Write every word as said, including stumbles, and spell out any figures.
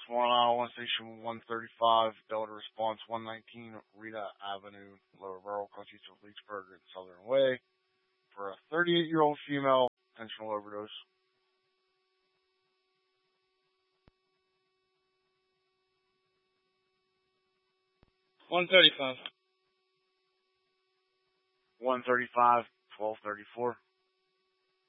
Swan Isle, one station one thirty-five, Delta response one nineteen, Rita Avenue, Lower Rural, East of Leechburg and Southern Way, for a thirty-eight-year-old female, intentional overdose. one thirty-five. one thirty-five, twelve thirty-four.